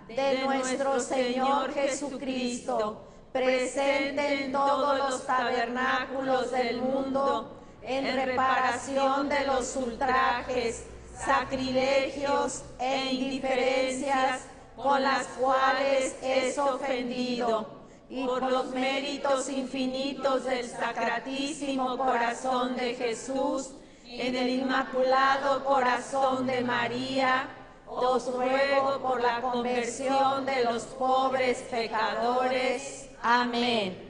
de nuestro Señor Jesucristo, presente en todos los tabernáculos del mundo, en reparación de los ultrajes, sacrilegios e indiferencias con las cuales es ofendido, y por los méritos infinitos del Sacratísimo Corazón de Jesús, en el Inmaculado Corazón de María, os ruego por la conversión de los pobres pecadores. Amén.